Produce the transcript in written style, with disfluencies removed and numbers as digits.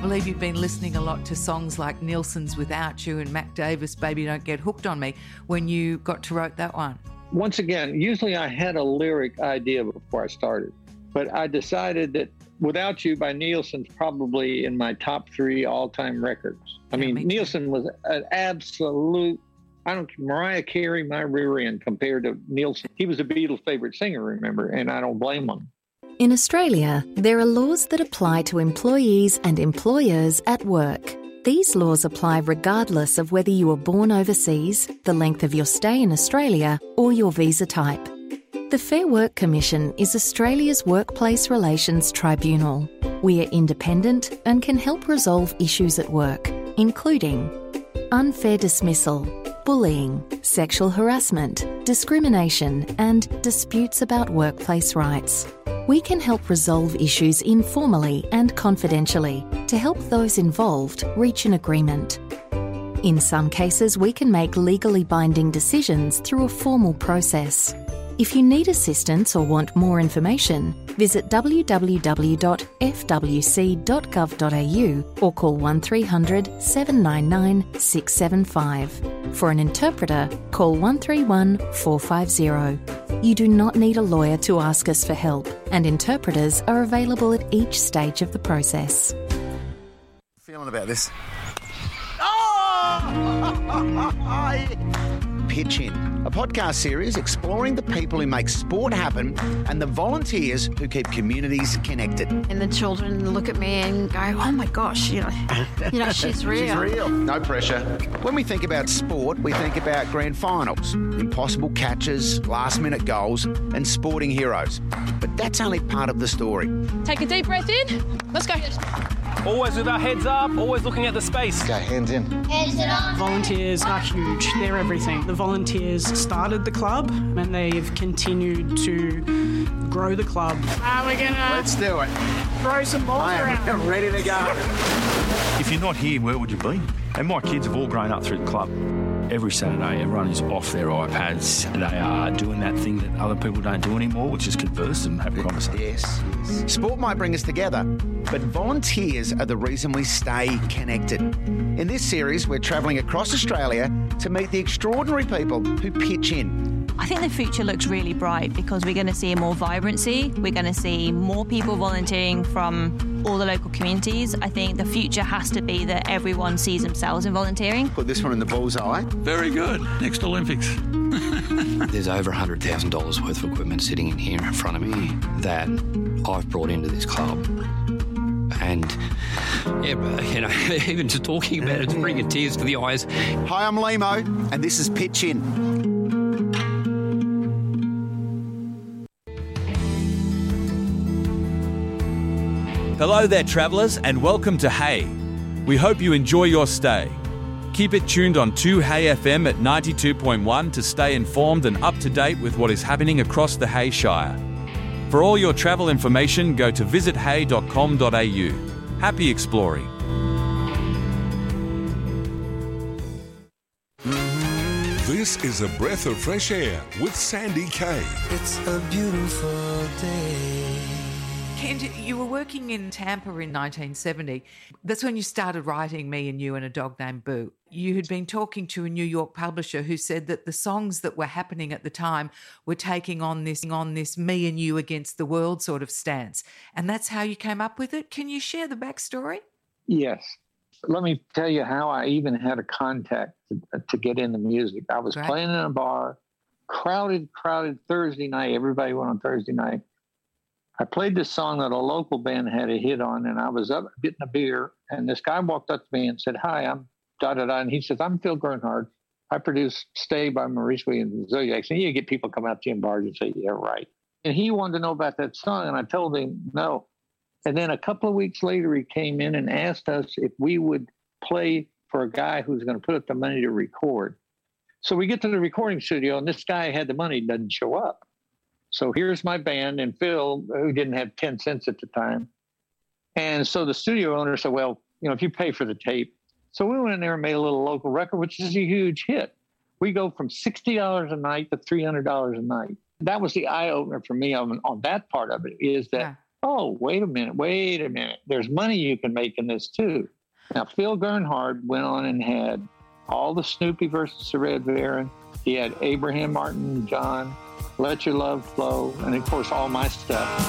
believe you've been listening a lot to songs like Nielsen's Without You and Mac Davis, Baby Don't Get Hooked on Me, when you got to write that one. Once again, usually I had a lyric idea before I started, but I decided that Without You by Nielsen's probably in my top 3 all-time records. I mean, Nielsen was an absolute, Mariah Carey, my rear end compared to Nielsen. He was a Beatles' favorite singer, remember, and I don't blame him. In Australia, there are laws that apply to employees and employers at work. These laws apply regardless of whether you were born overseas, the length of your stay in Australia, or your visa type. The Fair Work Commission is Australia's workplace relations tribunal. We are independent and can help resolve issues at work, including unfair dismissal, bullying, sexual harassment, discrimination, and disputes about workplace rights. We can help resolve issues informally and confidentially to help those involved reach an agreement. In some cases, we can make legally binding decisions through a formal process. If you need assistance or want more information, visit www.fwc.gov.au or call 1300 799 675. For an interpreter, call 131 450. You do not need a lawyer to ask us for help, and interpreters are available at each stage of the process. Feeling about this? Pitch In, a podcast series exploring the people who make sport happen and the volunteers who keep communities connected. And the children look at me and go, oh my gosh, you know, she's real. She's real. No pressure. When we think about sport, we think about grand finals, impossible catches, last-minute goals, and sporting heroes. But that's only part of the story. Take a deep breath in. Let's go. Always with our heads up, always looking at the space. Go, hands in. Hands it on. Volunteers are huge. They're everything. The volunteers started the club and they've continued to grow the club. We're going to... Let's do it. Throw some balls around. I'm ready to go. If you're not here, where would you be? And my kids have all grown up through the club. Every Saturday, everyone is off their iPads. They are doing that thing that other people don't do anymore, which is converse and have a conversation. Yes. Sport might bring us together, but volunteers are the reason we stay connected. In this series, we're travelling across Australia to meet the extraordinary people who pitch in. I think the future looks really bright because we're going to see more vibrancy. We're going to see more people volunteering from all the local communities. I think the future has to be that everyone sees themselves in volunteering. Put this one in the bullseye. Very good. Next Olympics. There's over $100,000 worth of equipment sitting in here in front of me that I've brought into this club. And, even just talking about it's bringing tears to the eyes. Hi, I'm Limo, and this is Pitch In. Hello there, travellers, and welcome to Hay. We hope you enjoy your stay. Keep it tuned on 2Hay FM at 92.1 to stay informed and up to date with what is happening across the Hay Shire. For all your travel information, go to visithay.com.au. Happy exploring. This is a breath of fresh air with Sandy Kay. It's a beautiful day. Kent, you were working in Tampa in 1970. That's when you started writing Me and You and a Dog Named Boo. You had been talking to a New York publisher who said that the songs that were happening at the time were taking on this me and you against the world sort of stance. And that's how you came up with it. Can you share the backstory? Yes. Let me tell you how I even had a contact to get into music. I was playing in a bar, crowded Thursday night. Everybody went on Thursday night. I played this song that a local band had a hit on, and I was up getting a beer, and this guy walked up to me and said, "Hi, I'm da-da-da," and he says, "I'm Phil Gernhardt. I produce Stay by Maurice Williams and Zodiacs." And you get people come out to you in bars and say, "Yeah, right." And he wanted to know about that song, and I told him no. And then a couple of weeks later, he came in and asked us if we would play for a guy who's going to put up the money to record. So we get to the recording studio, and this guy had the money, doesn't show up. So here's my band and Phil, who didn't have 10 cents at the time. And so the studio owner said, well, if you pay for the tape. So we went in there and made a little local record, which is a huge hit. We go from $60 a night to $300 a night. That was the eye opener for me on that part of it, is that oh, wait a minute. There's money you can make in this too. Now, Phil Gernhardt went on and had all the Snoopy versus the Red Baron. He had Abraham Martin, John, Let Your Love Flow, and of course all my stuff.